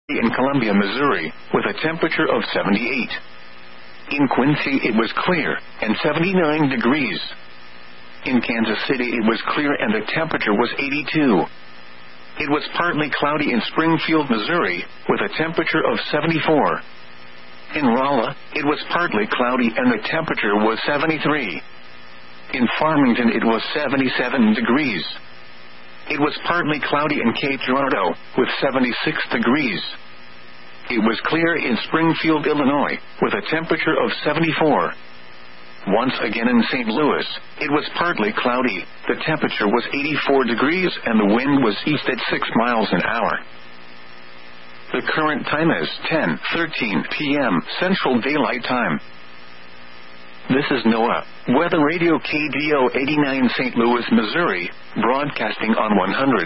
in Columbia, Missouri, with a temperature of 78. In Quincy, it was clear and 79 degrees. In Kansas City, it was clear and the temperature was 82. It was partly cloudy in Springfield, Missouri, with a temperature of 74. In Rolla, it was partly cloudy and the temperature was 73. In Farmington, it was 77 degrees. It was partly cloudy in Cape Girardeau, with 76 degrees. It was clear in Springfield, Illinois, with a temperature of 74. Once again in St. Louis, it was partly cloudy, the temperature was 84 degrees and the wind was east at 6 miles an hour. The current time is 10:13 p.m. Central Daylight Time. This is NOAA, Weather Radio KDO 89 St. Louis, Missouri, broadcasting on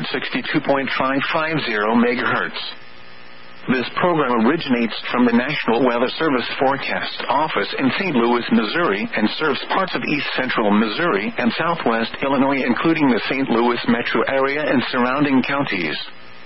162.550 MHz. This program originates from the National Weather Service Forecast Office in St. Louis, Missouri, and serves parts of east central Missouri and southwest Illinois, including the St. Louis metro area and surrounding counties.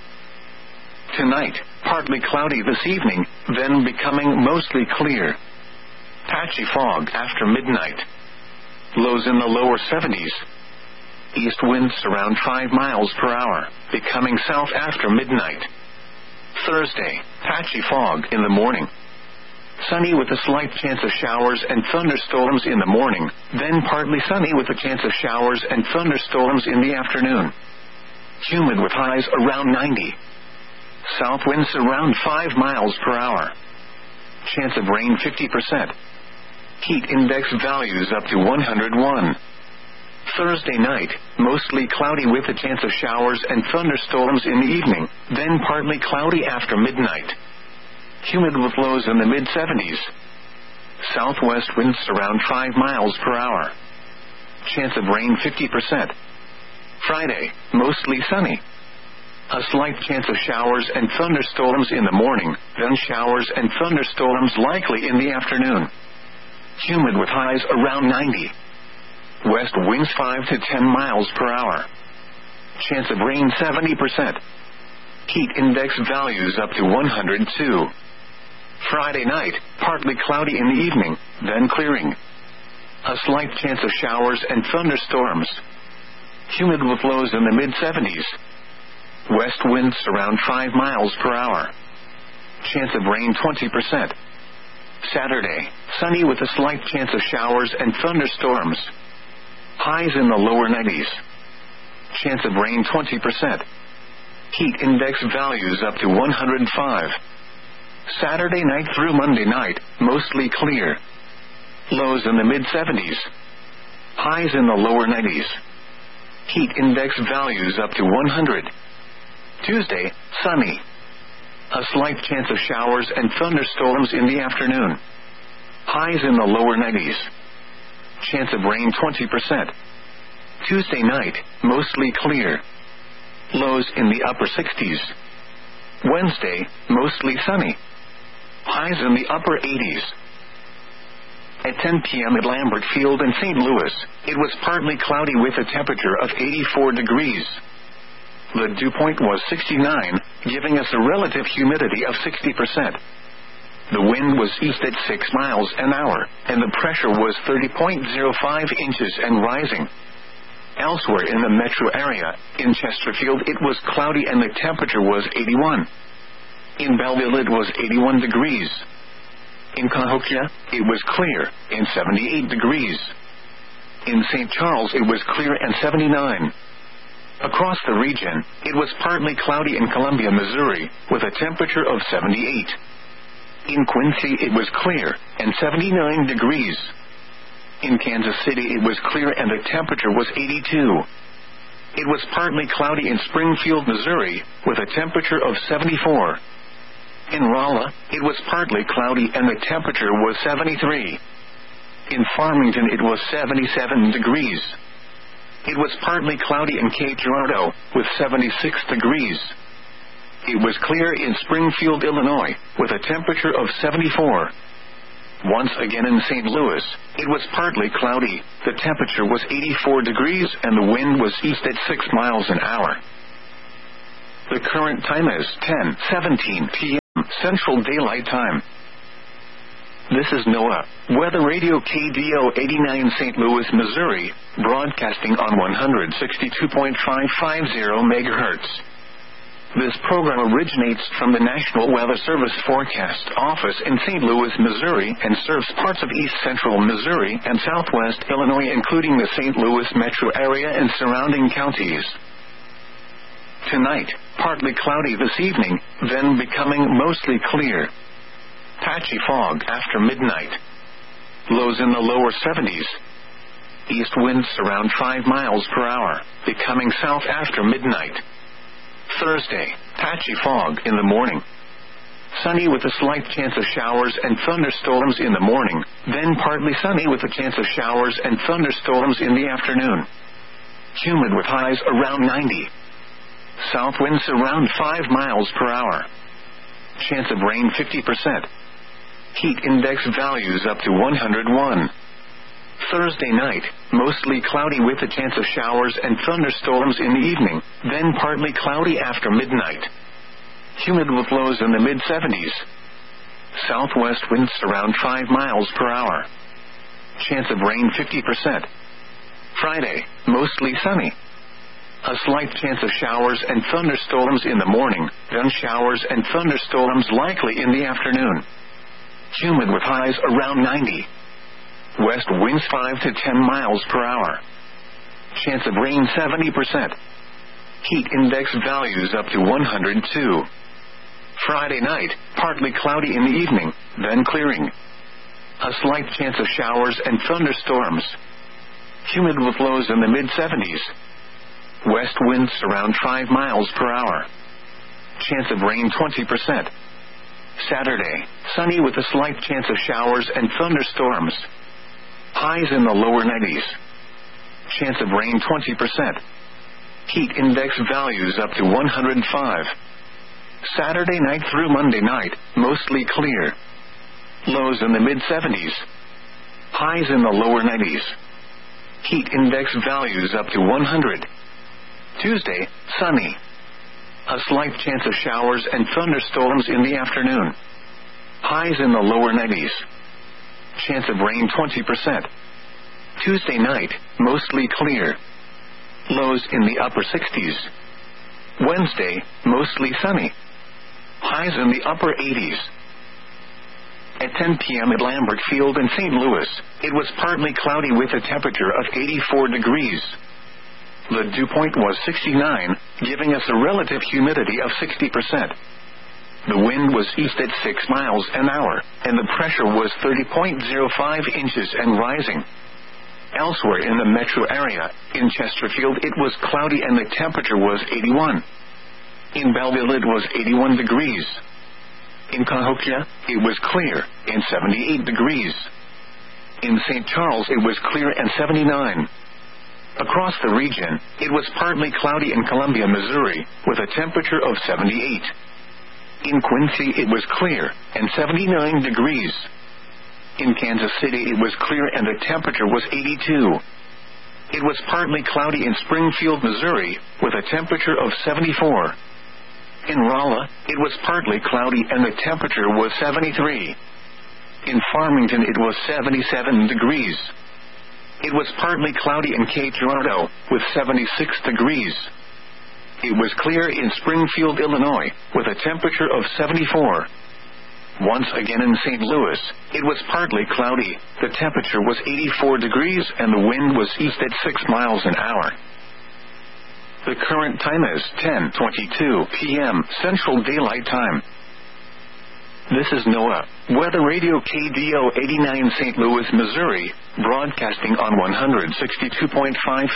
Tonight, partly cloudy this evening, then becoming mostly clear. Patchy fog after midnight. Lows in the lower 70s. East winds around 5 miles per hour, becoming south after midnight. Thursday, patchy fog in the morning. Sunny with a slight chance of showers and thunderstorms in the morning, then partly sunny with a chance of showers and thunderstorms in the afternoon. Humid with highs around 90. South winds around 5 miles per hour. Chance of rain 50%. Heat index values up to 101. Thursday night, mostly cloudy with a chance of showers and thunderstorms in the evening, then partly cloudy after midnight. Humid with lows in the mid-70s. Southwest winds around 5 miles per hour. Chance of rain 50%. Friday, mostly sunny. A slight chance of showers and thunderstorms in the morning, then showers and thunderstorms likely in the afternoon. Humid with highs around 90. West winds 5 to 10 miles per hour. Chance of rain 70%. Heat index values up to 102. Friday night, partly cloudy in the evening, then clearing. A slight chance of showers and thunderstorms. Humid with lows in the mid-70s. West winds around 5 miles per hour. Chance of rain 20%. Saturday, sunny with a slight chance of showers and thunderstorms. Highs in the lower 90s. Chance of rain 20%. Heat index values up to 105. Saturday night through Monday night, mostly clear. Lows in the mid-70s. Highs in the lower 90s. Heat index values up to 100. Tuesday, sunny. A slight chance of showers and thunderstorms in the afternoon. Highs in the lower 90s. Chance of rain 20%. Tuesday night, mostly clear. Lows in the upper 60s. Wednesday, mostly sunny. Highs in the upper 80s. At 10 p.m. at Lambert Field in St. Louis, it was partly cloudy with a temperature of 84 degrees. The dew point was 69, giving us a relative humidity of 60%. The wind was east at 6 miles an hour, and the pressure was 30.05 inches and rising. Elsewhere in the metro area, in Chesterfield it was cloudy and the temperature was 81. In Belleville it was 81 degrees. In Cahokia, it was clear, and 78 degrees. In St. Charles it was clear and 79. Across the region, it was partly cloudy in Columbia, Missouri, with a temperature of 78. In Quincy, it was clear and 79 degrees. In Kansas City, it was clear and the temperature was 82. It was partly cloudy in Springfield, Missouri, with a temperature of 74. In Rolla, it was partly cloudy and the temperature was 73. In Farmington, it was 77 degrees. It was partly cloudy in Cape Girardeau, with 76 degrees. It was clear in Springfield, Illinois, with a temperature of 74. Once again in St. Louis, it was partly cloudy, the temperature was 84 degrees and the wind was east at 6 miles an hour. The current time is 10:17 p.m. Central Daylight Time. This is NOAA Weather Radio KDO 89 St. Louis, Missouri, broadcasting on 162.550 MHz. This program originates from the National Weather Service Forecast Office in St. Louis, Missouri, and serves parts of east central Missouri and southwest Illinois, including the St. Louis metro area and surrounding counties. Tonight, partly cloudy this evening, then becoming mostly clear. Patchy fog after midnight. Lows in the lower 70s. East winds around 5 miles per hour, becoming south after midnight. Thursday, patchy fog in the morning. Sunny with a slight chance of showers and thunderstorms in the morning, then partly sunny with a chance of showers and thunderstorms in the afternoon. Humid with highs around 90. South winds around 5 miles per hour. Chance of rain 50%. Heat index values up to 101. Thursday night, mostly cloudy with a chance of showers and thunderstorms in the evening, then partly cloudy after midnight. Humid with lows in the mid-70s. Southwest winds around 5 miles per hour. Chance of rain 50%. Friday, mostly sunny. A slight chance of showers and thunderstorms in the morning, then showers and thunderstorms likely in the afternoon. Humid with highs around 90. West winds 5 to 10 miles per hour. Chance of rain 70%. Heat index values up to 102. Friday night, partly cloudy in the evening, then clearing. A slight chance of showers and thunderstorms. Humid with lows in the mid-70s. West winds around 5 miles per hour. Chance of rain 20%. Saturday, sunny with a slight chance of showers and thunderstorms. Highs in the lower 90s. Chance of rain 20%. Heat index values up to 105. Saturday night through Monday night, mostly clear. Lows in the mid-70s. Highs in the lower 90s. Heat index values up to 100. Tuesday, sunny. A slight chance of showers and thunderstorms in the afternoon. Highs in the lower 90s. Chance of rain 20%. Tuesday night, mostly clear. Lows in the upper 60s. Wednesday, mostly sunny. Highs in the upper 80s. At 10 p.m. at Lambert Field in St. Louis, it was partly cloudy with a temperature of 84 degrees. The dew point was 69, giving us a relative humidity of 60%. The wind was east at 6 miles an hour, and the pressure was 30.05 inches and rising. Elsewhere in the metro area, in Chesterfield it was cloudy and the temperature was 81. In Belleville it was 81 degrees. In Cahokia, it was clear, and 78 degrees. In St. Charles it was clear and 79. Across the region, it was partly cloudy in Columbia, Missouri, with a temperature of 78. In Quincy it was clear, and 79 degrees. In Kansas City it was clear and the temperature was 82. It was partly cloudy in Springfield, Missouri, with a temperature of 74. In Rolla, it was partly cloudy and the temperature was 73. In Farmington it was 77 degrees. It was partly cloudy in Cape Girardeau, with 76 degrees. It was clear in Springfield, Illinois, with a temperature of 74. Once again in St. Louis, it was partly cloudy, the temperature was 84 degrees and the wind was east at 6 miles an hour. The current time is 10:22 p.m. Central Daylight Time. This is NOAA Weather Radio KDO 89 St. Louis, Missouri, broadcasting on 162.550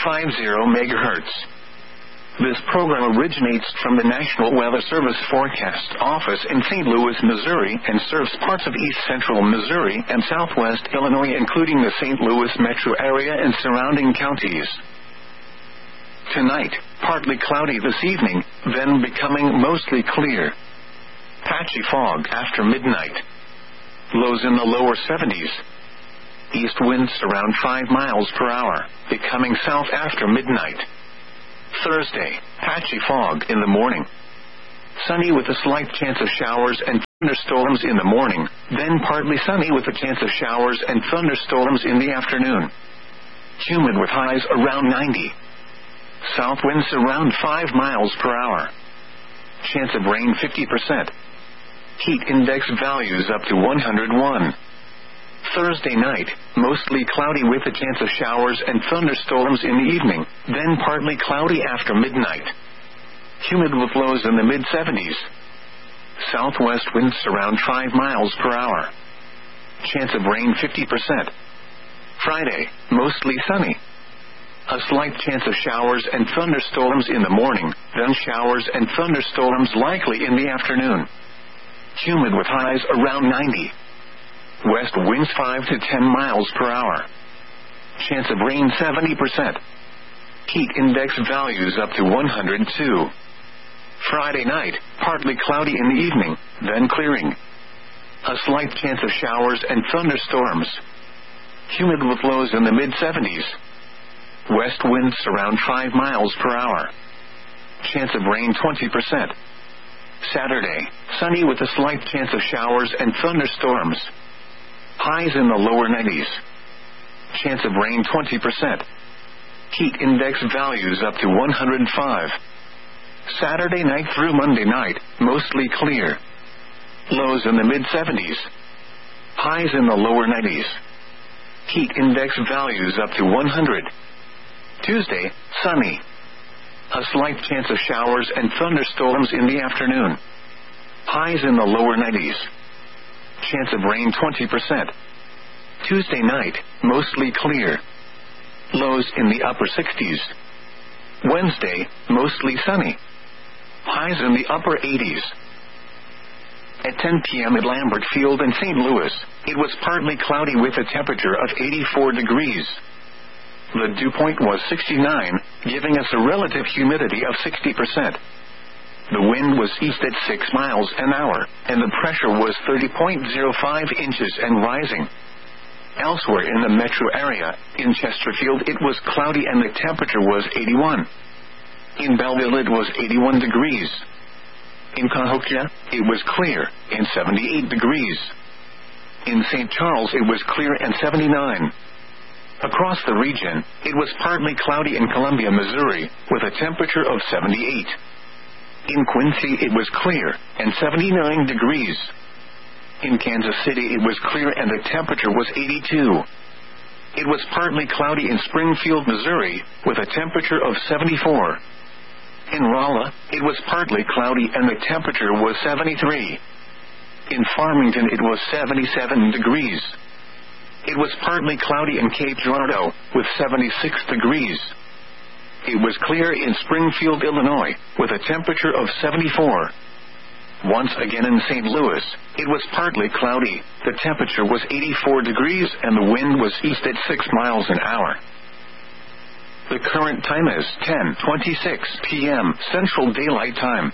MHz. This program originates from the National Weather Service Forecast Office in St. Louis, Missouri, and serves parts of east central Missouri and southwest Illinois, including the St. Louis metro area and surrounding counties. Tonight, partly cloudy this evening, then becoming mostly clear. Patchy fog after midnight. Lows in the lower 70s. East winds around 5 miles per hour, becoming south after midnight. Thursday, patchy fog in the morning. sunny with a slight chance of showers and thunderstorms in the morning, then partly sunny with a chance of showers and thunderstorms in the afternoon. Humid with highs around 90. South winds around 5 miles per hour. Chance of rain 50%. Heat index values up to 101. Thursday night, mostly cloudy with a chance of showers and thunderstorms in the evening, then partly cloudy after midnight. Humid with lows in the mid-70s. Southwest winds around 5 miles per hour. Chance of rain 50%. Friday, mostly sunny. A slight chance of showers and thunderstorms in the morning, then showers and thunderstorms likely in the afternoon. Humid with highs around 90. West winds 5 to 10 miles per hour. Chance of rain 70%. Heat index values up to 102. Friday night, partly cloudy in the evening, then clearing. A slight chance of showers and thunderstorms. Humid with lows in the mid-70s. West winds around 5 miles per hour. Chance of rain 20%. Saturday, sunny with a slight chance of showers and thunderstorms. Highs in the lower 90s. Chance of rain 20%. Heat index values up to 105. Saturday night through Monday night, mostly clear. Lows in the mid-70s. Highs in the lower 90s. Heat index values up to 100. Tuesday, sunny. A slight chance of showers and thunderstorms in the afternoon. Highs in the lower 90s. Chance of rain 20%. Tuesday night, mostly clear. Lows in the upper 60s. Wednesday, mostly sunny. Highs in the upper 80s. At 10 p.m. at Lambert Field in St. Louis, it was partly cloudy with a temperature of 84 degrees. The dew point was 69, giving us a relative humidity of 60%. The wind was east at 6 miles an hour, and the pressure was 30.05 inches and rising. Elsewhere in the metro area, in Chesterfield it was cloudy and the temperature was 81. In Belleville it was 81 degrees. In Cahokia, it was clear, and 78 degrees. In St. Charles it was clear and 79. Across the region, it was partly cloudy in Columbia, Missouri, with a temperature of 78. In Quincy it was clear, and 79 degrees. In Kansas City it was clear and the temperature was 82. It was partly cloudy in Springfield, Missouri, with a temperature of 74. In Rolla, it was partly cloudy and the temperature was 73. In Farmington it was 77 degrees. It was partly cloudy in Cape Girardeau, with 76 degrees. It was clear in Springfield, Illinois, with a temperature of 74. Once again in St. Louis, it was partly cloudy, the temperature was 84 degrees and the wind was east at 6 miles an hour. The current time is 10:26 p.m. Central Daylight Time.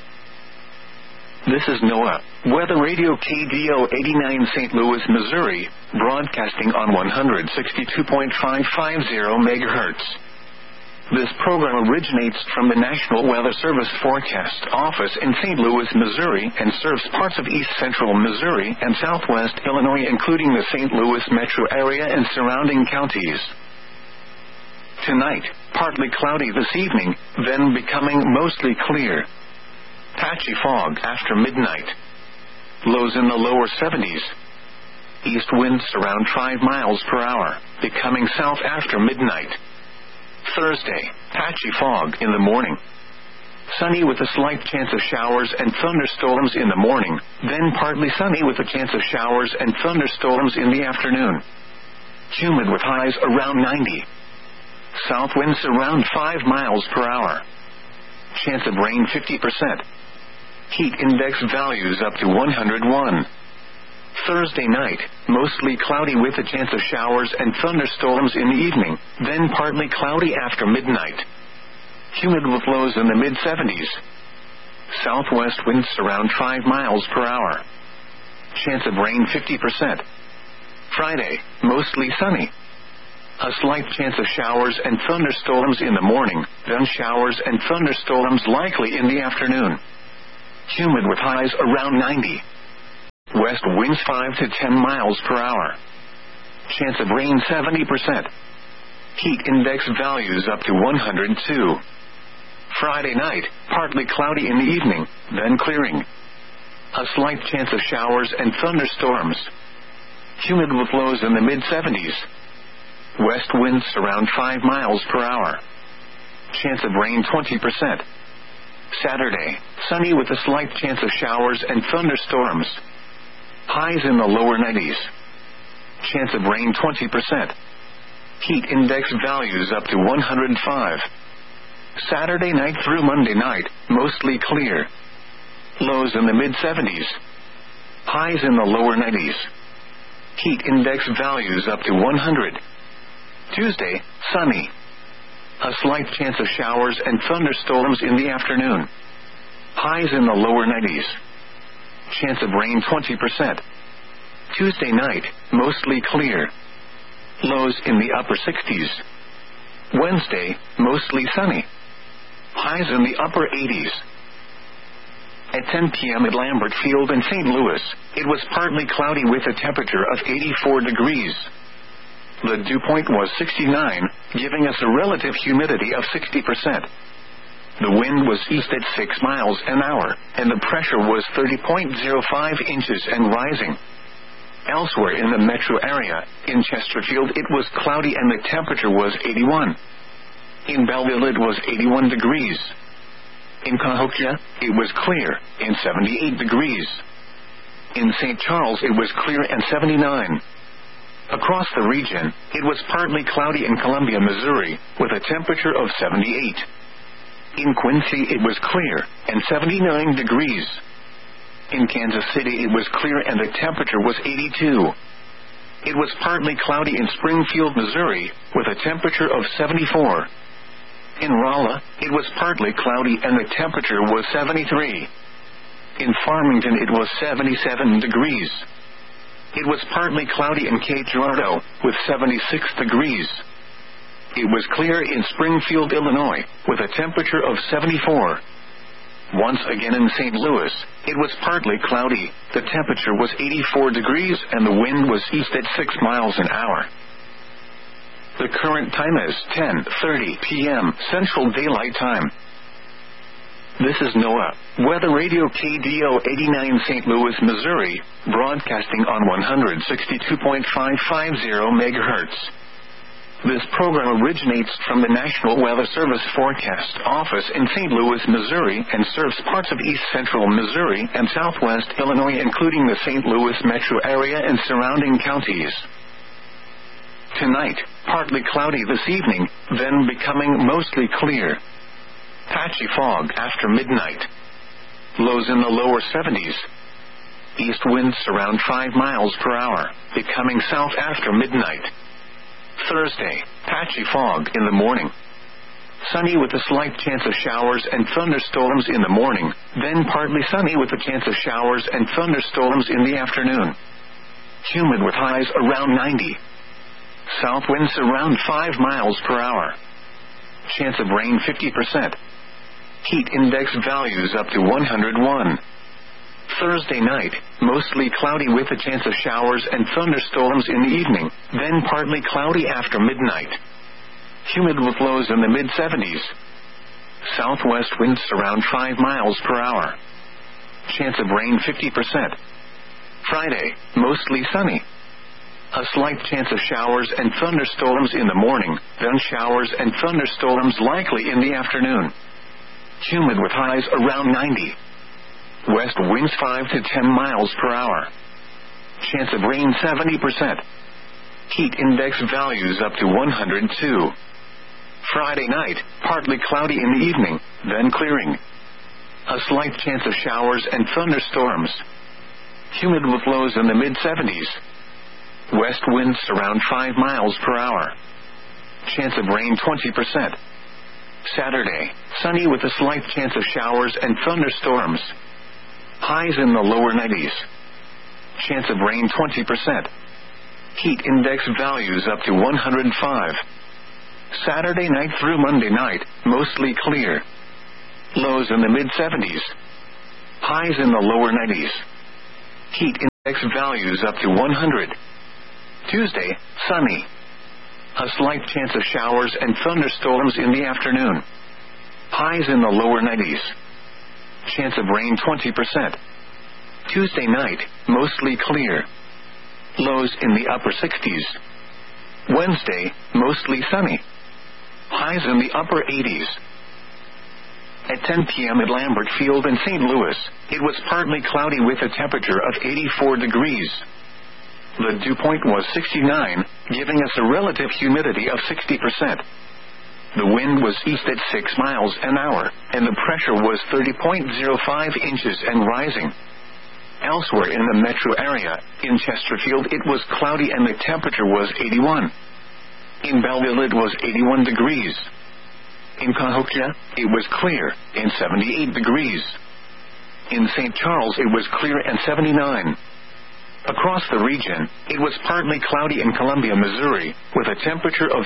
This is NOAA, Weather Radio KDO 89 St. Louis, Missouri, broadcasting on 162.550 MHz. This program originates from the National Weather Service Forecast Office in St. Louis, Missouri, and serves parts of east central Missouri and southwest Illinois, including the St. Louis metro area and surrounding counties. Tonight, partly cloudy this evening, then becoming mostly clear. Patchy fog after midnight. Lows in the lower 70s. East winds around 5 miles per hour, becoming south after midnight. Thursday, patchy fog in the morning. Sunny with a slight chance of showers and thunderstorms in the morning, then partly sunny with a chance of showers and thunderstorms in the afternoon. Humid with highs around 90. South winds around 5 miles per hour. Chance of rain 50%. Heat index values up to 101. Thursday night, mostly cloudy with a chance of showers and thunderstorms in the evening, then partly cloudy after midnight. Humid with lows in the mid-70s. Southwest winds around 5 miles per hour. Chance of rain 50%. Friday, mostly sunny. A slight chance of showers and thunderstorms in the morning, then showers and thunderstorms likely in the afternoon. Humid with highs around 90. West winds 5 to 10 miles per hour. Chance of rain 70%. Heat index values up to 102. Friday night, partly cloudy in the evening, then clearing. A slight chance of showers and thunderstorms. Humid with lows in the mid-70s. West winds around 5 miles per hour. Chance of rain 20%. Saturday, sunny with a slight chance of showers and thunderstorms. Highs in the lower 90s. Chance of rain 20%. Heat index values up to 105. Saturday night through Monday night, mostly clear. Lows in the mid-70s. Highs in the lower 90s. Heat index values up to 100. Tuesday, sunny. A slight chance of showers and thunderstorms in the afternoon. Highs in the lower 90s. Chance of rain 20%. Tuesday night, mostly clear. Lows in the upper 60s. Wednesday, mostly sunny. Highs in the upper 80s. At 10 p.m. at Lambert Field in St. Louis, it was partly cloudy with a temperature of 84 degrees. The dew point was 69, giving us a relative humidity of 60%. The wind was east at 6 miles an hour, and the pressure was 30.05 inches and rising. Elsewhere in the metro area, in Chesterfield it was cloudy and the temperature was 81. In Belleville it was 81 degrees. In Cahokia, it was clear, and 78 degrees. In St. Charles it was clear and 79. Across the region, it was partly cloudy in Columbia, Missouri, with a temperature of 78. In Quincy it was clear, and 79 degrees. In Kansas City it was clear and the temperature was 82. It was partly cloudy in Springfield, Missouri, with a temperature of 74. In Rolla, it was partly cloudy and the temperature was 73. In Farmington it was 77 degrees. It was partly cloudy in Cape Girardeau, with 76 degrees. It was clear in Springfield, Illinois, with a temperature of 74. Once again in St. Louis, it was partly cloudy, the temperature was 84 degrees and the wind was east at 6 miles an hour. The current time is 10:30 p.m. Central Daylight Time. This is NOAA, Weather Radio KDO 89 St. Louis, Missouri, broadcasting on 162.550 MHz. This program originates from the National Weather Service Forecast Office in St. Louis, Missouri, and serves parts of east central Missouri and southwest Illinois, including the St. Louis metro area and surrounding counties. Tonight, partly cloudy this evening, then becoming mostly clear. Patchy fog after midnight. Lows in the lower 70s. East winds around 5 miles per hour, becoming south after midnight. Thursday, patchy fog in the morning. Sunny with a slight chance of showers and thunderstorms in the morning, then partly sunny with a chance of showers and thunderstorms in the afternoon. Humid with highs around 90. South winds around 5 miles per hour. Chance of rain 50%. Heat index values up to 101. Thursday night, mostly cloudy with a chance of showers and thunderstorms in the evening, then partly cloudy after midnight. Humid with lows in the mid-70s. Southwest winds around 5 miles per hour. Chance of rain 50%. Friday, mostly sunny. A slight chance of showers and thunderstorms in the morning, then showers and thunderstorms likely in the afternoon. Humid with highs around 90. West winds 5 to 10 miles per hour. Chance of rain 70%. Heat index values up to 102. Friday night, partly cloudy in the evening, then clearing. A slight chance of showers and thunderstorms. Humid with lows in the mid-70s. West winds around 5 miles per hour. Chance of rain 20%. Saturday, sunny with a slight chance of showers and thunderstorms. Highs in the lower 90s. Chance of rain 20%. Heat index values up to 105. Saturday night through Monday night, mostly clear. Lows in the mid-70s. Highs in the lower 90s. Heat index values up to 100. Tuesday, sunny. A slight chance of showers and thunderstorms in the afternoon. Highs in the lower 90s. Chance of rain 20%. Tuesday night, mostly clear. Lows in the upper 60s. Wednesday, mostly sunny. Highs in the upper 80s. At 10 p.m. at Lambert Field in St. Louis, it was partly cloudy with a temperature of 84 degrees. The dew point was 69, giving us a relative humidity of 60%. The wind was east at 6 miles an hour, and the pressure was 30.05 inches and rising. Elsewhere in the metro area, in Chesterfield it was cloudy and the temperature was 81. In Belleville it was 81 degrees. In Cahokia, it was clear, and 78 degrees. In St. Charles it was clear and 79. Across the region, it was partly cloudy in Columbia, Missouri, with a temperature of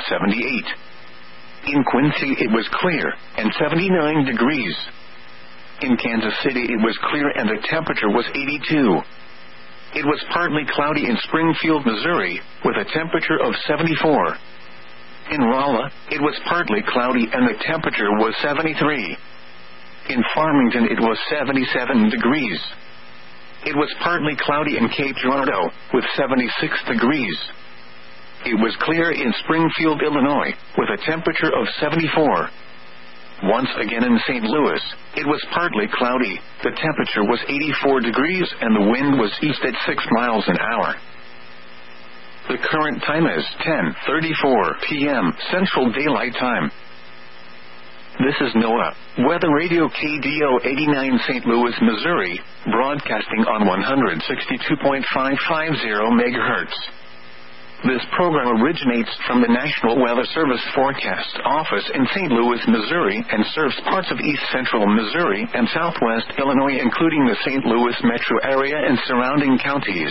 78. In Quincy it was clear, and 79 degrees. In Kansas City it was clear and the temperature was 82. It was partly cloudy in Springfield, Missouri, with a temperature of 74. In Rolla, it was partly cloudy and the temperature was 73. In Farmington it was 77 degrees. It was partly cloudy in Cape Girardeau, with 76 degrees. It was clear in Springfield, Illinois, with a temperature of 74. Once again in St. Louis, it was partly cloudy, the temperature was 84 degrees and the wind was east at 6 miles an hour. The current time is 10:34 p.m. Central Daylight Time. This is NOAA, Weather Radio KDO 89 St. Louis, Missouri, broadcasting on 162.550 MHz. This program originates from the National Weather Service Forecast Office in St. Louis, Missouri, and serves parts of east central Missouri and southwest Illinois, including the St. Louis metro area and surrounding counties.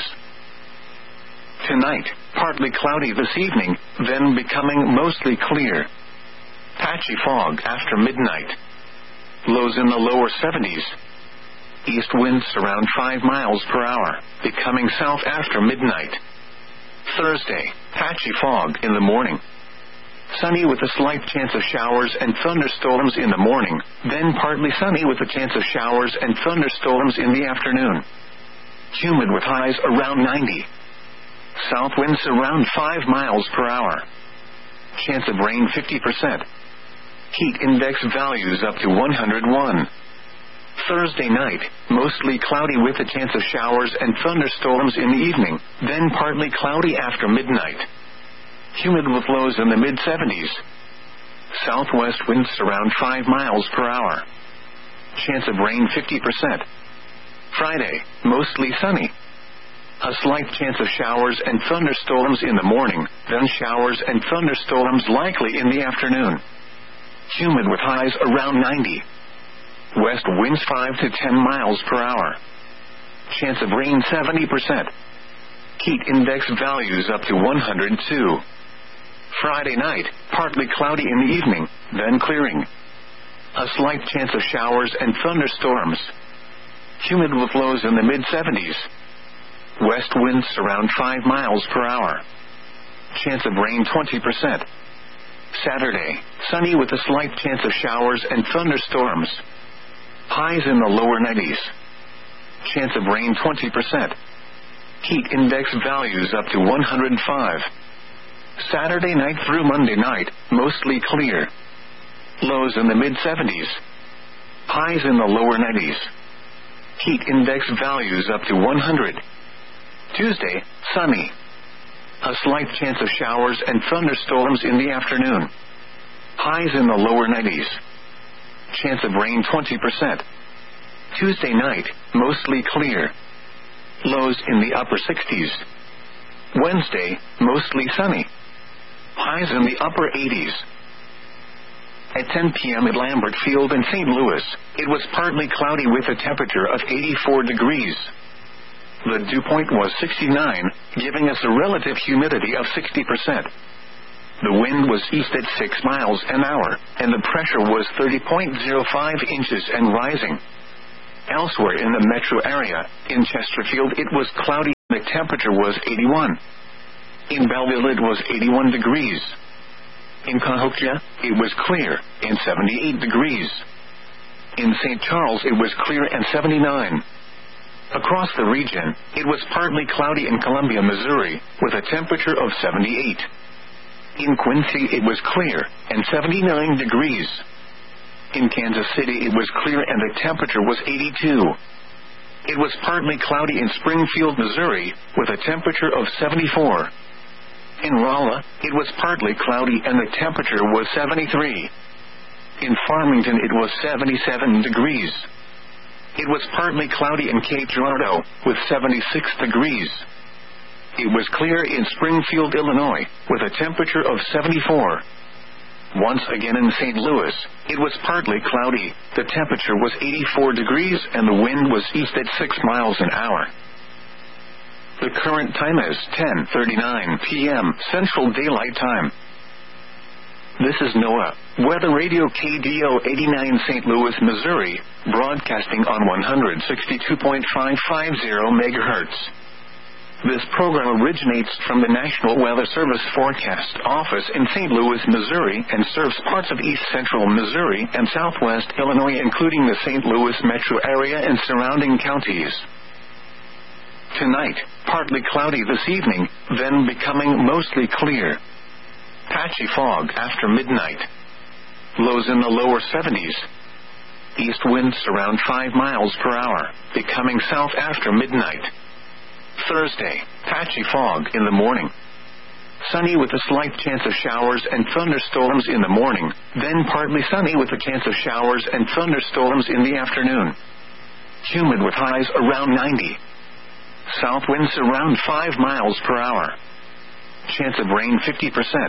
Tonight, partly cloudy this evening, then becoming mostly clear. Patchy fog after midnight. Lows in the lower 70s. East winds around 5 miles per hour, becoming south after midnight. Thursday, patchy fog in the morning. Sunny with a slight chance of showers and thunderstorms in the morning, then partly sunny with a chance of showers and thunderstorms in the afternoon. Humid with highs around 90. South winds around 5 miles per hour. Chance of rain 50%. Heat index values up to 101. Thursday night, mostly cloudy with a chance of showers and thunderstorms in the evening, then partly cloudy after midnight. Humid with lows in the mid-70s. Southwest winds around 5 miles per hour. Chance of rain 50%. Friday, mostly sunny. A slight chance of showers and thunderstorms in the morning, then showers and thunderstorms likely in the afternoon. Humid with highs around 90. West winds 5 to 10 miles per hour. Chance of rain 70%. Heat index values up to 102. Friday night, partly cloudy in the evening, then clearing. A slight chance of showers and thunderstorms. Humid with lows in the mid-70s. West winds around 5 miles per hour. Chance of rain 20%. Saturday, sunny with a slight chance of showers and thunderstorms. Highs in the lower 90s. Chance of rain 20%. Heat index values up to 105. Saturday night through Monday night, mostly clear. Lows in the mid-70s. Highs in the lower 90s. Heat index values up to 100. Tuesday, sunny. A slight chance of showers and thunderstorms in the afternoon. Highs in the lower 90s. Chance of rain 20%. Tuesday night, mostly clear. Lows in the upper 60s. Wednesday, mostly sunny. Highs in the upper 80s. At 10 p.m. at Lambert Field in St. Louis, it was partly cloudy with a temperature of 84 degrees. The dew point was 69, giving us a relative humidity of 60%. The wind was east at 6 miles an hour, and the pressure was 30.05 inches and rising. Elsewhere in the metro area, in Chesterfield it was cloudy, the temperature was 81. In Belleville it was 81 degrees. In Cahokia, it was clear, and 78 degrees. In St. Charles it was clear and 79. Across the region, it was partly cloudy in Columbia, Missouri, with a temperature of 78. In Quincy it was clear, and 79 degrees. In Kansas City it was clear and the temperature was 82. It was partly cloudy in Springfield, Missouri, with a temperature of 74. In Rolla, it was partly cloudy and the temperature was 73. In Farmington it was 77 degrees. It was partly cloudy in Cape Girardeau, with 76 degrees. It was clear in Springfield, Illinois, with a temperature of 74. Once again in St. Louis, it was partly cloudy, the temperature was 84 degrees and the wind was east at 6 miles an hour. The current time is 10:39 p.m. Central Daylight Time. This is NOAA, Weather Radio KDO 89 St. Louis, Missouri, broadcasting on 162.550 MHz. This program originates from the National Weather Service Forecast Office in St. Louis, Missouri, and serves parts of east central Missouri and southwest Illinois, including the St. Louis metro area and surrounding counties. Tonight, partly cloudy this evening, then becoming mostly clear. Patchy fog after midnight. Lows in the lower 70s. East winds around 5 miles per hour, becoming south after midnight. Thursday, patchy fog in the morning. Sunny with a slight chance of showers and thunderstorms in the morning, then partly sunny with a chance of showers and thunderstorms in the afternoon. Humid with highs around 90. South winds around 5 miles per hour. Chance of rain 50%.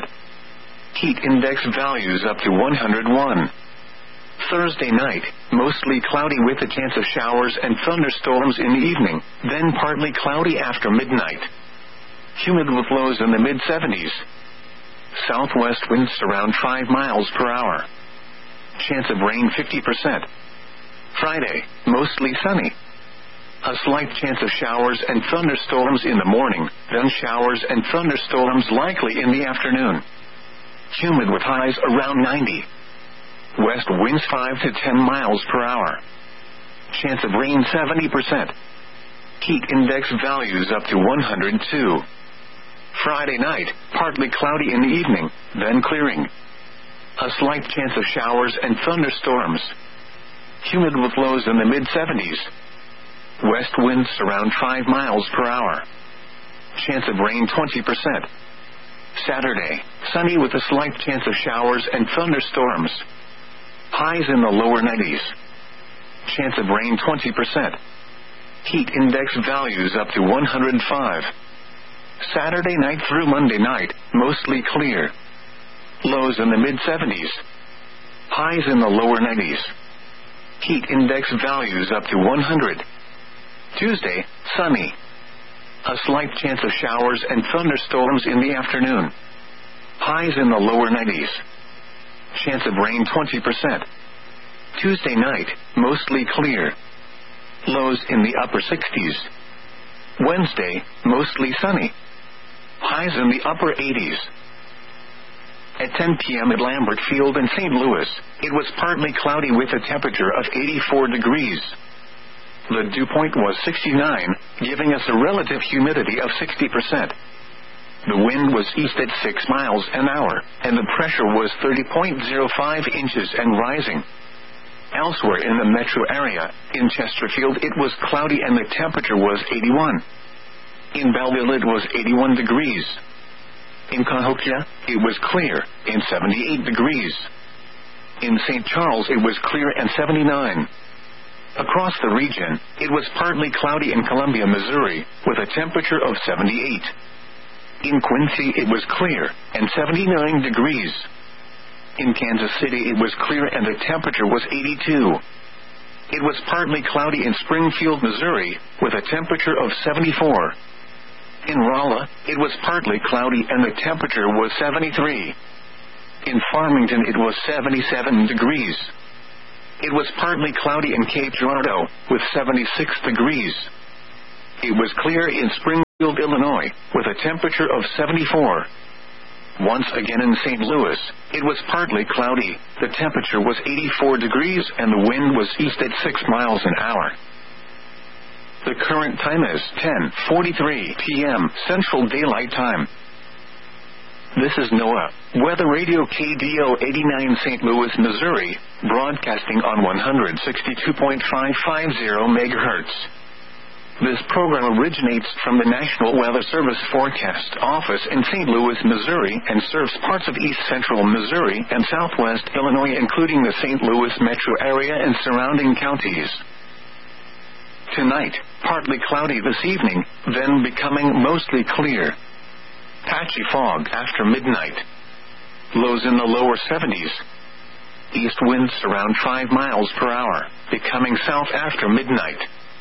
Heat index values up to 101. Thursday night, mostly cloudy with a chance of showers and thunderstorms in the evening, then partly cloudy after midnight. Humid with lows in the mid-70s. Southwest winds around 5 miles per hour. Chance of rain 50%. Friday, mostly sunny. A slight chance of showers and thunderstorms in the morning, then showers and thunderstorms likely in the afternoon. Humid with highs around 90. West winds 5 to 10 miles per hour. Chance of rain 70%. Heat index values up to 102. Friday night, partly cloudy in the evening, then clearing. A slight chance of showers and thunderstorms. Humid with lows in the mid-70s. West winds around 5 miles per hour. Chance of rain 20%. Saturday, sunny with a slight chance of showers and thunderstorms. Highs in the lower 90s. Chance of rain 20%. Heat index values up to 105. Saturday night through Monday night, mostly clear. Lows in the mid-70s. Highs in the lower 90s. Heat index values up to 100. Tuesday, sunny. A slight chance of showers and thunderstorms in the afternoon. Highs in the lower 90s. Chance of rain 20%. Tuesday night, mostly clear. Lows in the upper 60s. Wednesday, mostly sunny. Highs in the upper 80s. At 10 p.m. at Lambert Field in St. Louis, it was partly cloudy with a temperature of 84 degrees. The dew point was 69, giving us a relative humidity of 60%. The wind was east at 6 miles an hour, and the pressure was 30.05 inches and rising. Elsewhere in the metro area, in Chesterfield it was cloudy and the temperature was 81. In Belleville it was 81 degrees. In Cahokia, it was clear, and 78 degrees. In St. Charles it was clear and 79. Across the region, it was partly cloudy in Columbia, Missouri, with a temperature of 78. In Quincy it was clear, and 79 degrees. In Kansas City it was clear and the temperature was 82. It was partly cloudy in Springfield, Missouri, with a temperature of 74. In Rolla, it was partly cloudy and the temperature was 73. In Farmington it was 77 degrees. it was partly cloudy in Cape Girardeau, with 76 degrees. It was clear in Springfield, Illinois, with a temperature of 74. Once again in St. Louis, it was partly cloudy, the temperature was 84 degrees and the wind was east at 6 miles an hour. The current time is 10:43 p.m. Central Daylight Time. This is NOAA Weather Radio KDO 89 St. Louis, Missouri, broadcasting on 162.550 MHz. This program originates from the National Weather Service Forecast Office in St. Louis, Missouri, and serves parts of east central Missouri and southwest Illinois, including the St. Louis metro area and surrounding counties. Tonight, partly cloudy this evening, then becoming mostly clear. Patchy fog after midnight. Lows in the lower 70s. East winds around 5 miles per hour, becoming south after midnight.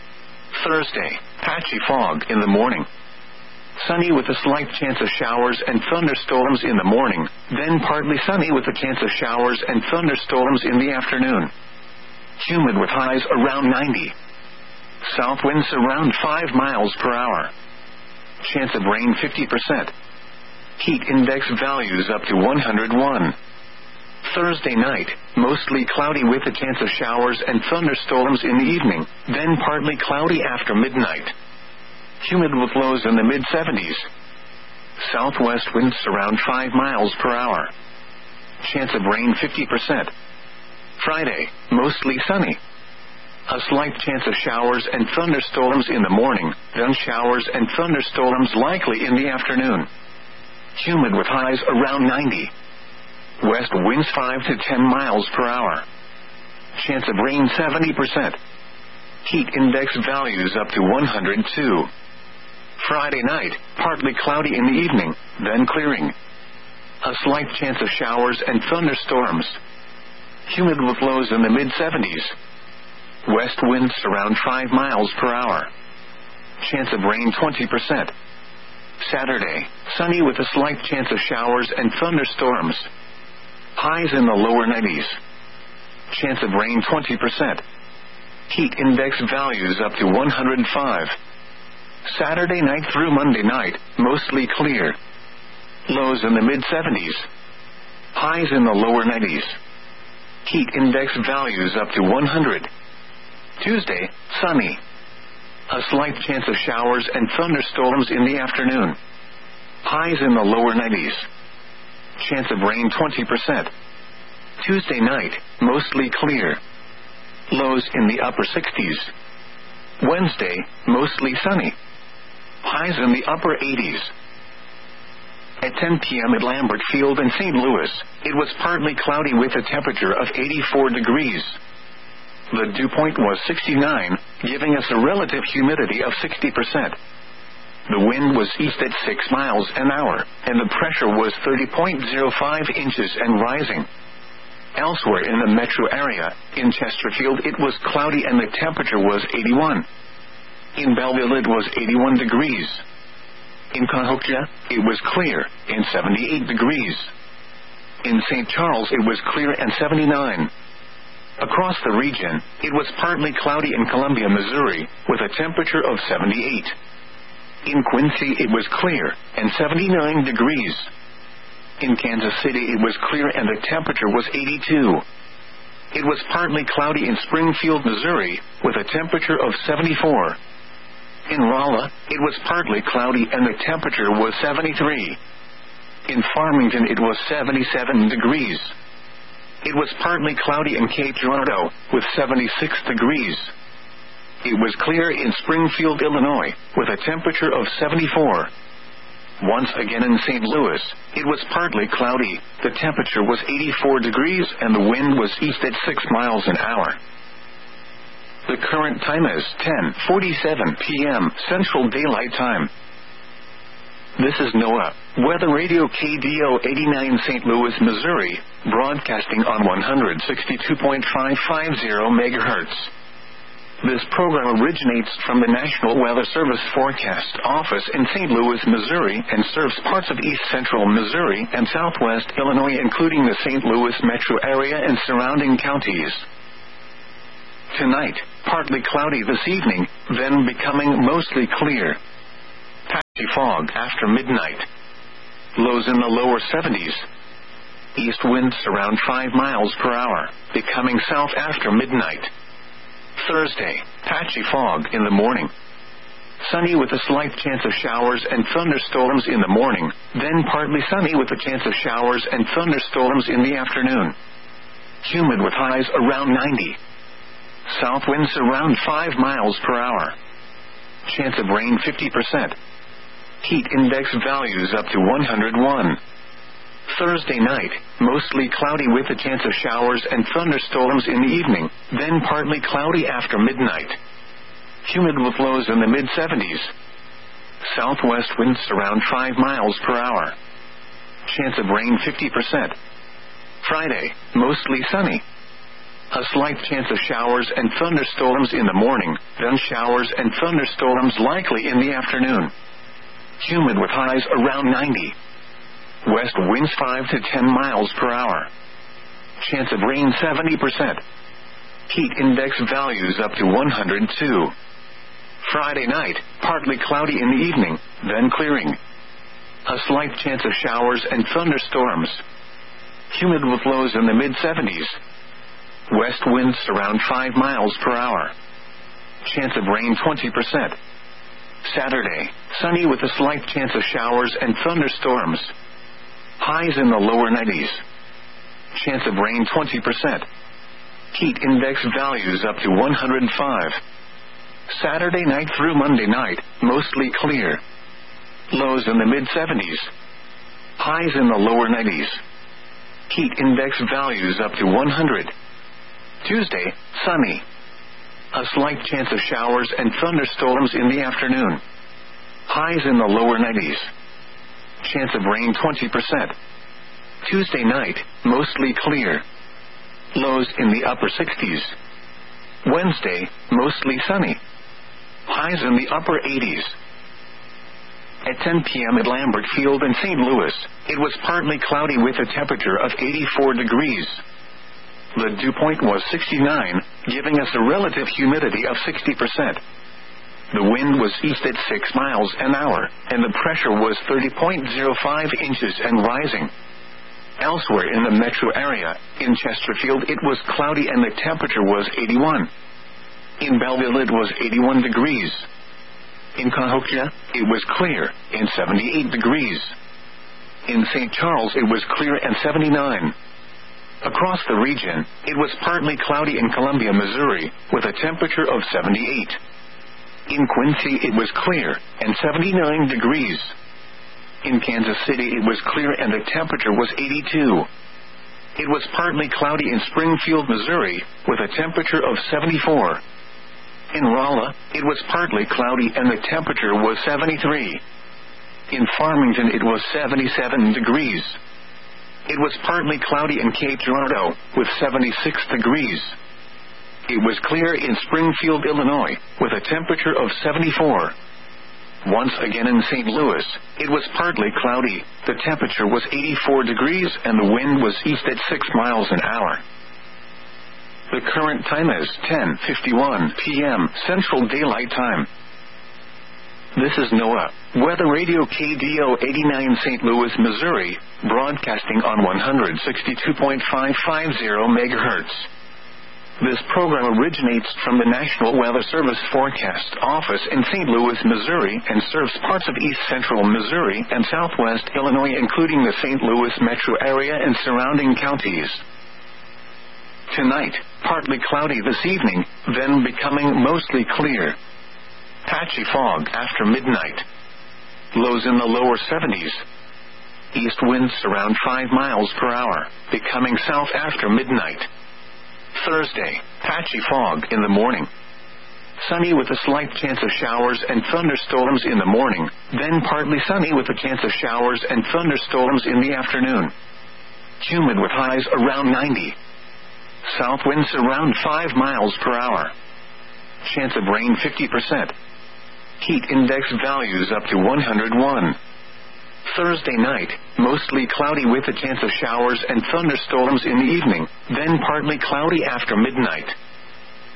Thursday, patchy fog in the morning. Sunny with a slight chance of showers and thunderstorms in the morning, then partly sunny with a chance of showers and thunderstorms in the afternoon. Humid with highs around 90. South winds around 5 miles per hour. Chance of rain 50%. Heat index values up to 101. Thursday night, mostly cloudy with a chance of showers and thunderstorms in the evening, then partly cloudy after midnight. Humid with lows in the mid-70s. Southwest winds around 5 miles per hour. Chance of rain 50%. Friday, mostly sunny. A slight chance of showers and thunderstorms in the morning, then showers and thunderstorms likely in the afternoon. Humid with highs around 90. West winds 5 to 10 miles per hour. Chance of rain 70%. Heat index values up to 102. Friday night, partly cloudy in the evening, then clearing. A slight chance of showers and thunderstorms. Humid with lows in the mid-70s. West winds around 5 miles per hour. Chance of rain 20%. Saturday, sunny with a slight chance of showers and thunderstorms. Highs in the lower 90s. Chance of rain 20%. Heat index values up to 105. Saturday night through Monday night, mostly clear. Lows in the mid-70s. Highs in the lower 90s. Heat index values up to 100. Tuesday, sunny. A slight chance of showers and thunderstorms in the afternoon. Highs in the lower 90s. Chance of rain 20%. Tuesday night, mostly clear. Lows in the upper 60s. Wednesday, mostly sunny. Highs in the upper 80s. At 10 p.m. at Lambert Field in St. Louis, it was partly cloudy with a temperature of 84 degrees. The dew point was 69, giving us a relative humidity of 60%. The wind was east at 6 miles an hour, and the pressure was 30.05 inches and rising. Elsewhere in the metro area, in Chesterfield it was cloudy and the temperature was 81. In Belleville it was 81 degrees. In Cahokia, it was clear, and 78 degrees. In St. Charles it was clear and 79. Across the region, it was partly cloudy in Columbia, Missouri, with a temperature of 78. In Quincy it was clear, and 79 degrees. In Kansas City it was clear and the temperature was 82. It was partly cloudy in Springfield, Missouri, with a temperature of 74. In Rolla, it was partly cloudy and the temperature was 73. In Farmington it was 77 degrees. It was partly cloudy in Cape Girardeau, with 76 degrees. It was clear in Springfield, Illinois, with a temperature of 74. Once again in St. Louis, it was partly cloudy, the temperature was 84 degrees and the wind was east at 6 miles an hour. The current time is 10:47 p.m. Central Daylight Time. This is NOAA Weather Radio KDO 89 St. Louis, Missouri, broadcasting on 162.550 MHz. This program originates from the National Weather Service Forecast Office in St. Louis, Missouri, and serves parts of east central Missouri and southwest Illinois, including the St. Louis metro area and surrounding counties. Tonight, partly cloudy this evening, then becoming mostly clear. Patchy fog after midnight. Lows in the lower 70s. East winds around 5 miles per hour, becoming south after midnight. Thursday, patchy fog in the morning. Sunny with a slight chance of showers and thunderstorms in the morning, then partly sunny with a chance of showers and thunderstorms in the afternoon. Humid with highs around 90. South winds around 5 miles per hour. Chance of rain 50%. Heat index values up to 101. Thursday night, mostly cloudy with a chance of showers and thunderstorms in the evening, then partly cloudy after midnight. Humid with lows in the mid-70s. Southwest winds around 5 miles per hour. Chance of rain 50%. Friday, mostly sunny. A slight chance of showers and thunderstorms in the morning, then showers and thunderstorms likely in the afternoon. Humid with highs around 90. West winds 5 to 10 miles per hour. Chance of rain 70%. Heat index values up to 102. Friday night, partly cloudy in the evening, then clearing. A slight chance of showers and thunderstorms. Humid with lows in the mid-70s. West winds around 5 miles per hour. Chance of rain 20%. Saturday, sunny with a slight chance of showers and thunderstorms. Highs in the lower 90s. Chance of rain 20%. Heat index values up to 105. Saturday night through Monday night, mostly clear. Lows in the mid-70s. Highs in the lower 90s. Heat index values up to 100. Tuesday, sunny. A slight chance of showers and thunderstorms in the afternoon. Highs in the lower 90s. Chance of rain 20%. Tuesday night, mostly clear. Lows in the upper 60s. Wednesday, mostly sunny. Highs in the upper 80s. At 10 p.m. at Lambert Field in St. Louis, it was partly cloudy with a temperature of 84 degrees. The dew point was 69, giving us a relative humidity of 60%. The wind was east at 6 miles an hour, and the pressure was 30.05 inches and rising. Elsewhere in the metro area, in Chesterfield it was cloudy and the temperature was 81. In Belleville it was 81 degrees. In Cahokia, it was clear, and 78 degrees. In St. Charles it was clear and 79. Across the region, it was partly cloudy in Columbia, Missouri, with a temperature of 78. In Quincy it was clear, and 79 degrees. In Kansas City it was clear and the temperature was 82. It was partly cloudy in Springfield, Missouri, with a temperature of 74. In Rolla, it was partly cloudy and the temperature was 73. In Farmington it was 77 degrees. It was partly cloudy in Cape Girardeau, with 76 degrees. It was clear in Springfield, Illinois, with a temperature of 74. Once again in St. Louis, it was partly cloudy, the temperature was 84 degrees and the wind was east at 6 miles an hour. The current time is 10:51 p.m. Central Daylight Time. This is NOAA, Weather Radio KDO 89 St. Louis, Missouri, broadcasting on 162.550 MHz. This program originates from the National Weather Service Forecast Office in St. Louis, Missouri, and serves parts of east central Missouri and southwest Illinois, including the St. Louis metro area and surrounding counties. Tonight, partly cloudy this evening, then becoming mostly clear. Patchy fog after midnight. Lows in the lower 70s. East winds around 5 miles per hour, becoming south after midnight. Thursday, patchy fog in the morning. Sunny with a slight chance of showers and thunderstorms in the morning, then partly sunny with a chance of showers and thunderstorms in the afternoon. Humid with highs around 90. South winds around 5 miles per hour. Chance of rain 50%. Heat index values up to 101. Thursday night, mostly cloudy with a chance of showers and thunderstorms in the evening, then partly cloudy after midnight.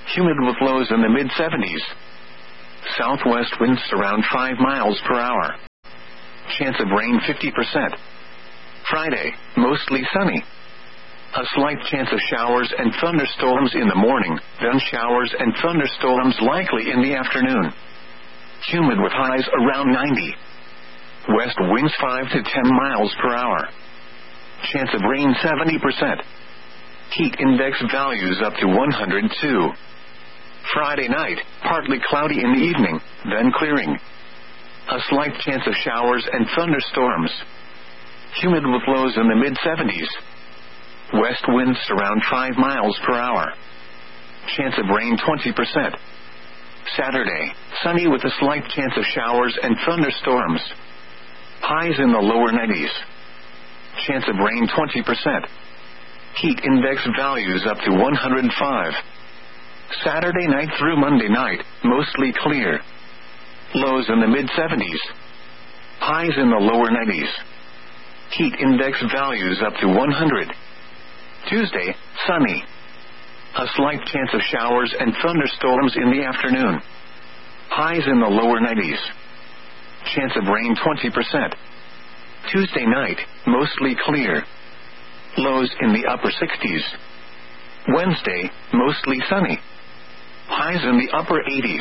Humid with lows in the mid-70s. Southwest winds around 5 miles per hour. Chance of rain 50%. Friday, mostly sunny. A slight chance of showers and thunderstorms in the morning, then showers and thunderstorms likely in the afternoon. Humid with highs around 90. West winds 5 to 10 miles per hour. Chance of rain 70%. Heat index values up to 102. Friday night, partly cloudy in the evening, then clearing. A slight chance of showers and thunderstorms. Humid with lows in the mid-70s. West winds around 5 miles per hour. Chance of rain 20%. Saturday, sunny with a slight chance of showers and thunderstorms. Highs in the lower 90s. Chance of rain 20%. Heat index values up to 105. Saturday night through Monday night, mostly clear. Lows in the mid-70s. Highs in the lower 90s. Heat index values up to 100. Tuesday, sunny. A slight chance of showers and thunderstorms in the afternoon. Highs in the lower 90s. Chance of rain 20%. Tuesday night, mostly clear. Lows in the upper 60s. Wednesday, mostly sunny. Highs in the upper 80s.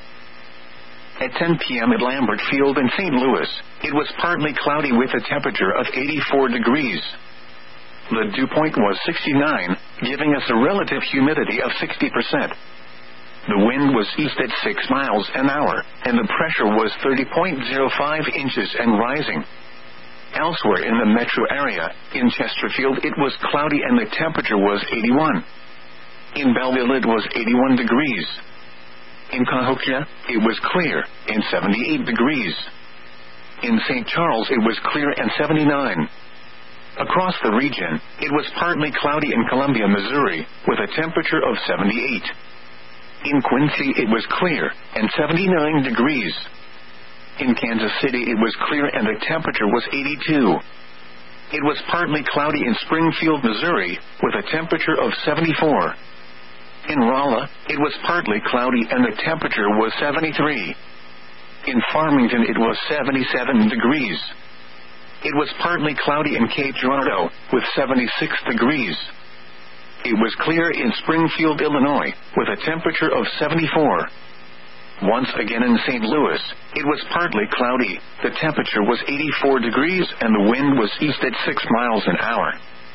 At 10 p.m. at Lambert Field in St. Louis, it was partly cloudy with a temperature of 84 degrees. The dew point was 69, giving us a relative humidity of 60%. The wind was east at 6 miles an hour, and the pressure was 30.05 inches and rising. Elsewhere in the metro area, in Chesterfield it was cloudy and the temperature was 81. In Belleville it was 81 degrees. In Cahokia, it was clear, and 78 degrees. In St. Charles it was clear and 79. Across the region, it was partly cloudy in Columbia, Missouri, with a temperature of 78. In Quincy it was clear, and 79 degrees. In Kansas City it was clear and the temperature was 82. It was partly cloudy in Springfield, Missouri, with a temperature of 74. In Rolla, it was partly cloudy and the temperature was 73. In Farmington it was 77 degrees. It was partly cloudy in Cape Girardeau, with 76 degrees. It was clear in Springfield, Illinois, with a temperature of 74. Once again in St. Louis, it was partly cloudy, the temperature was 84 degrees and the wind was east at 6 miles an hour.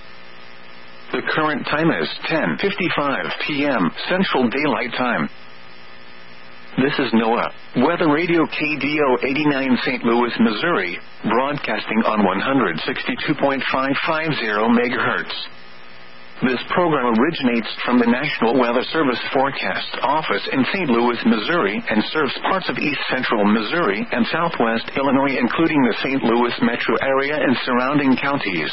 The current time is 10:55 p.m. Central Daylight Time. This is NOAA, Weather Radio KDO 89 St. Louis, Missouri, broadcasting on 162.550 MHz. This program originates from the National Weather Service Forecast Office in St. Louis, Missouri, and serves parts of east central Missouri and southwest Illinois, including the St. Louis metro area and surrounding counties.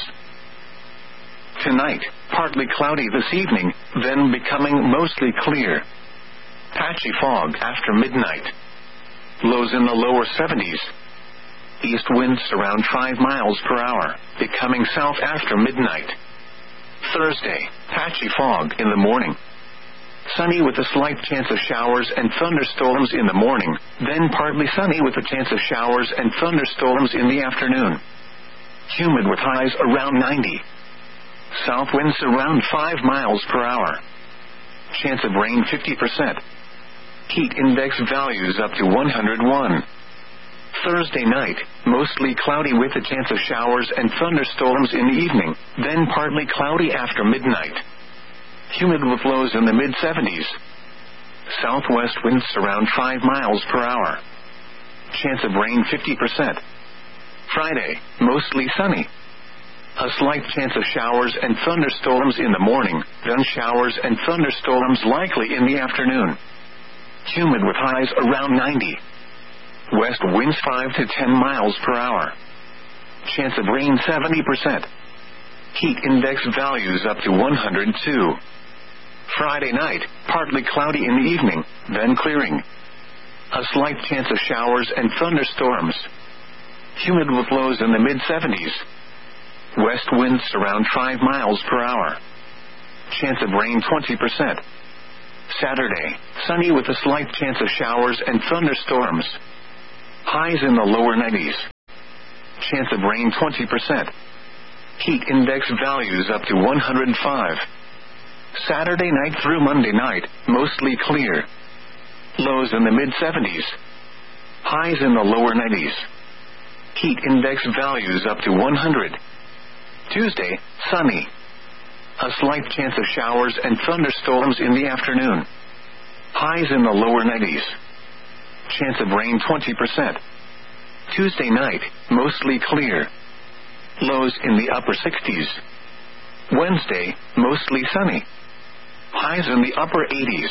Tonight, partly cloudy this evening, then becoming mostly clear. Patchy fog after midnight. Lows in the lower 70s. East winds around 5 miles per hour, becoming south after midnight. Thursday, patchy fog in the morning. Sunny with a slight chance of showers and thunderstorms in the morning, then partly sunny with a chance of showers and thunderstorms in the afternoon. Humid with highs around 90. South winds around 5 miles per hour. Chance of rain 50%. Heat index values up to 101. Thursday night, mostly cloudy with a chance of showers and thunderstorms in the evening, then partly cloudy after midnight. Humid with lows in the mid-70s. Southwest winds around 5 miles per hour. Chance of rain 50%. Friday, mostly sunny. A slight chance of showers and thunderstorms in the morning, then showers and thunderstorms likely in the afternoon. Humid with highs around 90. West winds 5 to 10 miles per hour. Chance of rain 70%. Heat index values up to 102. Friday night, partly cloudy in the evening, then clearing. A slight chance of showers and thunderstorms. Humid with lows in the mid-70s. West winds around 5 miles per hour. Chance of rain 20%. Saturday, sunny with a slight chance of showers and thunderstorms. Highs in the lower 90s. Chance of rain 20%. Heat index values up to 105. Saturday night through Monday night, mostly clear. Lows in the mid-70s. Highs in the lower 90s. Heat index values up to 100. Tuesday, sunny. A slight chance of showers and thunderstorms in the afternoon. Highs in the lower 90s. Chance of rain 20%. Tuesday night, mostly clear. Lows in the upper 60s. Wednesday, mostly sunny. Highs in the upper 80s.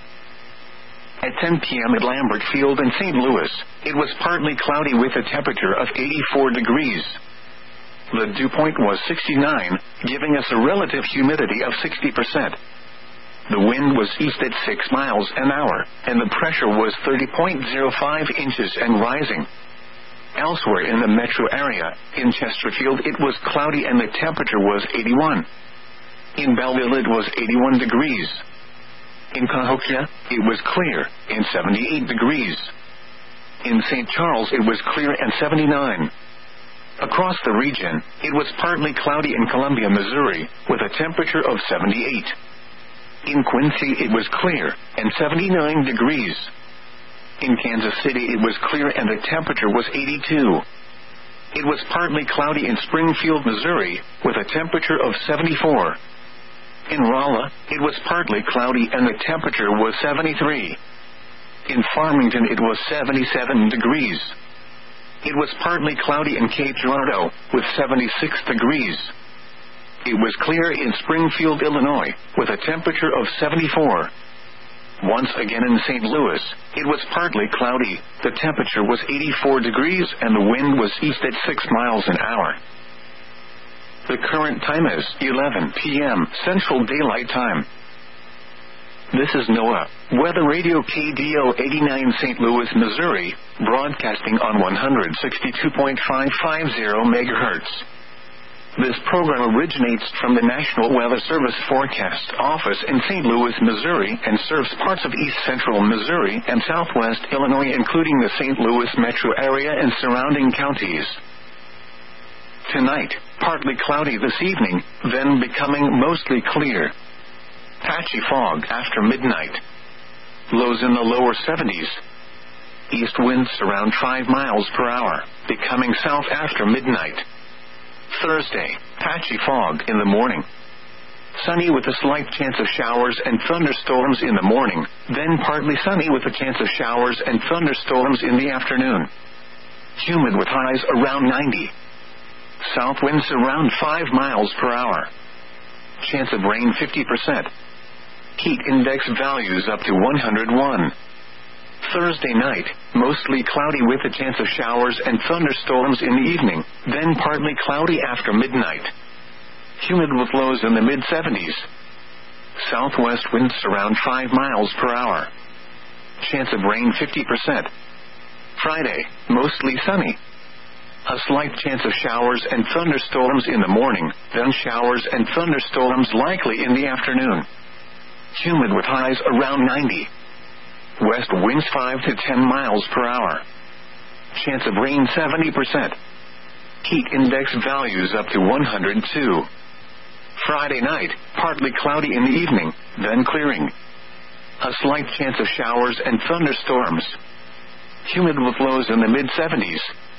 At 10 p.m. at Lambert Field in St. Louis, it was partly cloudy with a temperature of 84 degrees. The dew point was 69, giving us a relative humidity of 60%. The wind was east at 6 miles an hour, and the pressure was 30.05 inches and rising. Elsewhere in the metro area, in Chesterfield it was cloudy and the temperature was 81. In Belleville it was 81 degrees. In Cahokia, it was clear, and 78 degrees. In St. Charles it was clear and 79. Across the region, it was partly cloudy in Columbia, Missouri, with a temperature of 78. In Quincy it was clear, and 79 degrees. In Kansas City it was clear and the temperature was 82. It was partly cloudy in Springfield, Missouri, with a temperature of 74. In Rolla, it was partly cloudy and the temperature was 73. In Farmington it was 77 degrees. It was partly cloudy in Cape Girardeau, with 76 degrees. It was clear in Springfield, Illinois, with a temperature of 74. Once again in St. Louis, it was partly cloudy, the temperature was 84 degrees and the wind was east at 6 miles an hour. The current time is 11 p.m. Central Daylight Time. This is NOAA, Weather Radio KDO 89 St. Louis, Missouri, broadcasting on 162.550 MHz. This program originates from the National Weather Service Forecast Office in St. Louis, Missouri, and serves parts of east central Missouri and southwest Illinois, including the St. Louis metro area and surrounding counties. Tonight, partly cloudy this evening, then becoming mostly clear. Patchy fog after midnight. Lows in the lower 70s. East winds around 5 miles per hour, becoming south after midnight. Thursday, patchy fog in the morning. Sunny with a slight chance of showers and thunderstorms in the morning, then partly sunny with a chance of showers and thunderstorms in the afternoon. Humid with highs around 90. South winds around 5 miles per hour. Chance of rain 50%. Heat index values up to 101. Thursday night, mostly cloudy with a chance of showers and thunderstorms in the evening, then partly cloudy after midnight. Humid with lows in the mid-70s. Southwest winds around 5 miles per hour. Chance of rain 50%. Friday, mostly sunny. A slight chance of showers and thunderstorms in the morning, then showers and thunderstorms likely in the afternoon. Humid with highs around 90. West winds 5 to 10 miles per hour. Chance of rain 70%. Heat index values up to 102. Friday night, partly cloudy in the evening, then clearing. A slight chance of showers and thunderstorms. Humid with lows in the mid-70s.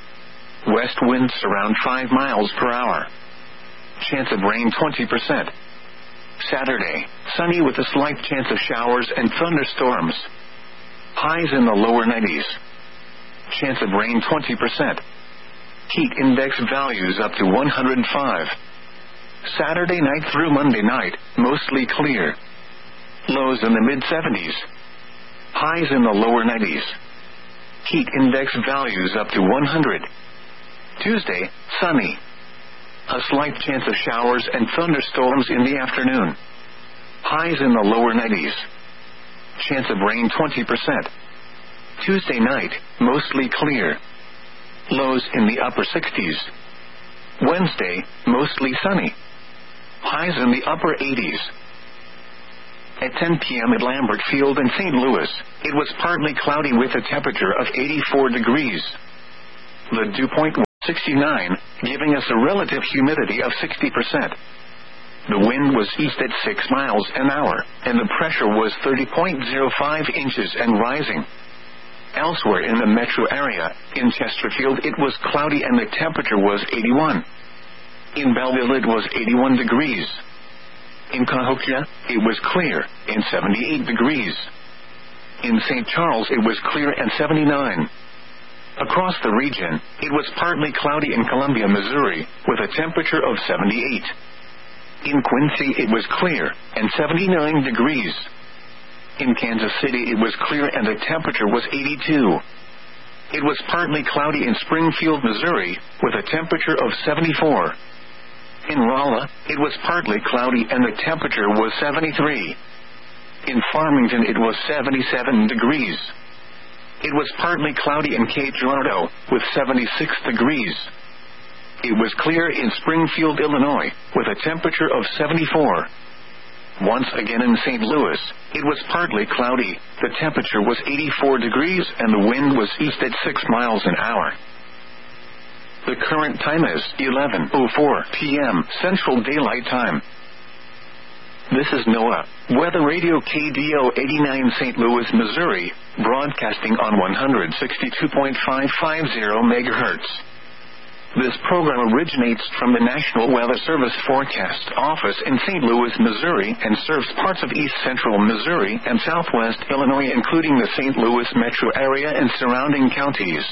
West winds around 5 miles per hour. Chance of rain 20%. Saturday, sunny with a slight chance of showers and thunderstorms. Highs in the lower 90s. Chance of rain 20%. Heat index values up to 105. Saturday night through Monday night, mostly clear. Lows in the mid-70s. Highs in the lower 90s. Heat index values up to 100. Tuesday, sunny. A slight chance of showers and thunderstorms in the afternoon. Highs in the lower 90s. Chance of rain 20%. Tuesday night, mostly clear. Lows in the upper 60s. Wednesday, mostly sunny. Highs in the upper 80s. At 10 p.m. at Lambert Field in St. Louis, it was partly cloudy with a temperature of 84 degrees. The dew point was 69, giving us a relative humidity of 60%. The wind was east at 6 miles an hour, and the pressure was 30.05 inches and rising. Elsewhere in the metro area, in Chesterfield it was cloudy and the temperature was 81. In Belleville it was 81 degrees. In Cahokia, it was clear, and 78 degrees. In St. Charles it was clear and 79. Across the region, it was partly cloudy in Columbia, Missouri, with a temperature of 78. In Quincy it was clear, and 79 degrees. In Kansas City it was clear and the temperature was 82. It was partly cloudy in Springfield, Missouri, with a temperature of 74. In Rolla, it was partly cloudy and the temperature was 73. In Farmington it was 77 degrees. It was partly cloudy in Cape Girardeau, with 76 degrees. It was clear in Springfield, Illinois, with a temperature of 74. Once again in St. Louis, it was partly cloudy, the temperature was 84 degrees and the wind was east at 6 miles an hour. The current time is 11:04 p.m. Central Daylight Time. This is NOAA, Weather Radio KDO 89 St. Louis, Missouri, broadcasting on 162.550 MHz. This program originates from the National Weather Service Forecast Office in St. Louis, Missouri, and serves parts of east central Missouri and southwest Illinois, including the St. Louis metro area and surrounding counties.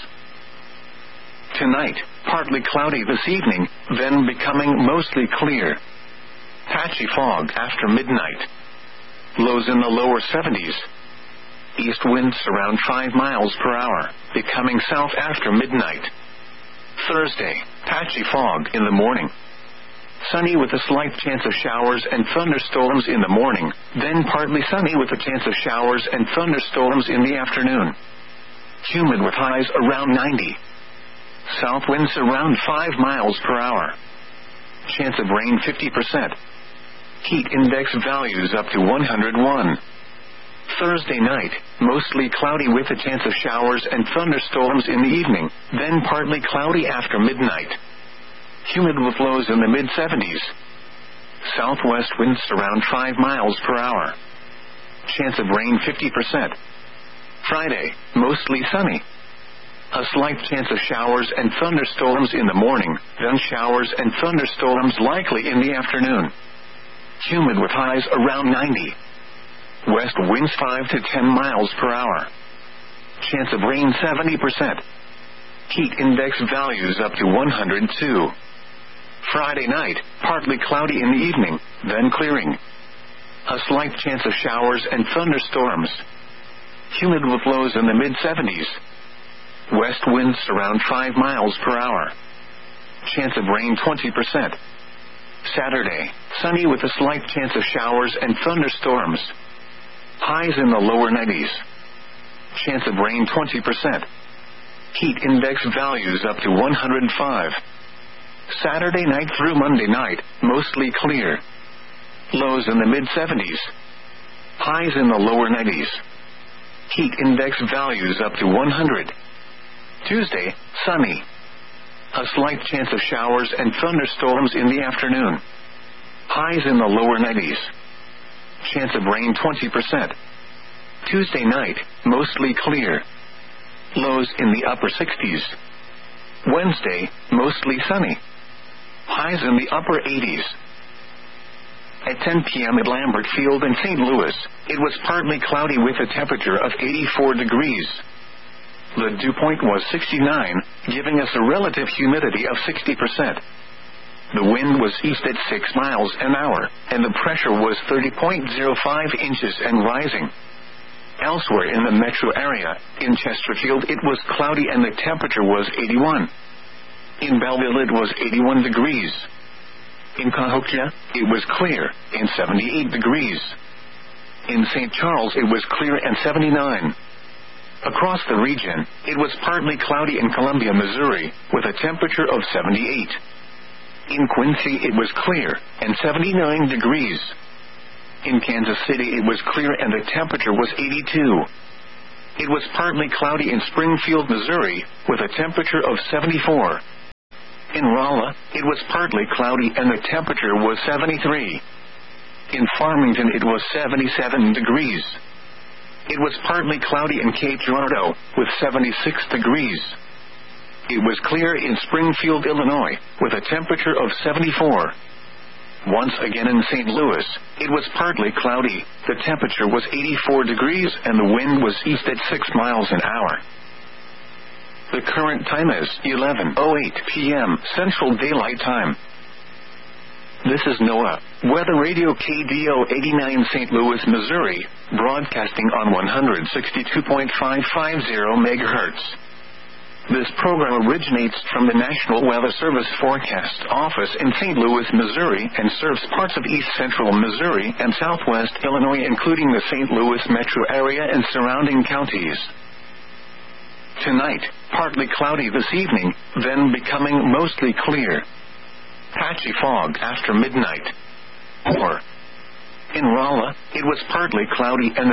Tonight, partly cloudy this evening, then becoming mostly clear. Patchy fog after midnight. Lows in the lower 70s. East winds around 5 miles per hour, becoming south after midnight. Thursday, patchy fog in the morning. Sunny with a slight chance of showers and thunderstorms in the morning, then partly sunny with a chance of showers and thunderstorms in the afternoon. Humid with highs around 90. South winds around 5 miles per hour. Chance of rain 50%. Heat index values up to 101. Thursday night, mostly cloudy with a chance of showers and thunderstorms in the evening, then partly cloudy after midnight. Humid with lows in the mid-70s. Southwest winds around 5 miles per hour. Chance of rain 50%. Friday, mostly sunny. A slight chance of showers and thunderstorms in the morning, then showers and thunderstorms likely in the afternoon. Humid with highs around 90. West winds 5 to 10 miles per hour. Chance of rain 70%. Heat index values up to 102. Friday night, partly cloudy in the evening, then clearing. A slight chance of showers and thunderstorms. Humid with lows in the mid-70s. West winds around 5 miles per hour. Chance of rain 20%. Saturday, sunny with a slight chance of showers and thunderstorms. Highs in the lower 90s. Chance of rain 20%. Heat index values up to 105. Saturday night through Monday night, mostly clear. Lows in the mid-70s. Highs in the lower 90s. Heat index values up to 100. Tuesday, sunny. A slight chance of showers and thunderstorms in the afternoon. Highs in the lower 90s. Chance of rain 20%. Tuesday night, mostly clear. Lows in the upper 60s. Wednesday, mostly sunny. Highs in the upper 80s. At 10 p.m. at Lambert Field in St. Louis, it was partly cloudy with a temperature of 84 degrees. The dew point was 69, giving us a relative humidity of 60%. The wind was east at 6 miles an hour, and the pressure was 30.05 inches and rising. Elsewhere in the metro area, in Chesterfield it was cloudy and the temperature was 81. In Belleville it was 81 degrees. In Cahokia, it was clear, and 78 degrees. In St. Charles it was clear and 79. Across the region, it was partly cloudy in Columbia, Missouri, with a temperature of 78. In Quincy it was clear, and 79 degrees. In Kansas City it was clear and the temperature was 82. It was partly cloudy in Springfield, Missouri, with a temperature of 74. In Rolla, it was partly cloudy and the temperature was 73. In Farmington it was 77 degrees. It was partly cloudy in Cape Girardeau, with 76 degrees. It was clear in Springfield, Illinois, with a temperature of 74. Once again in St. Louis, it was partly cloudy, the temperature was 84 degrees and the wind was east at 6 miles an hour. The current time is 11:08 p.m. Central Daylight Time. This is NOAA, Weather Radio KDO 89 St. Louis, Missouri, broadcasting on 162.550 MHz. This program originates from the National Weather Service Forecast Office in St. Louis, Missouri, and serves parts of east central Missouri and southwest Illinois, including the St. Louis metro area and surrounding counties. Tonight, partly cloudy this evening, then becoming mostly clear. Patchy fog after midnight. Or, in Rolla, it was partly cloudy and